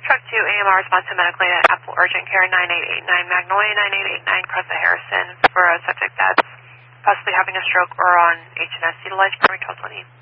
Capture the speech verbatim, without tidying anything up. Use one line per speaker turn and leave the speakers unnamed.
Truck two, A M R response to medical aid at Apple Urgent Care nine eight eight nine Magnolia nine eight eight nine Cressa Harrison for a subject that's possibly having a stroke or on H N S. Utilize primary twelve twenty.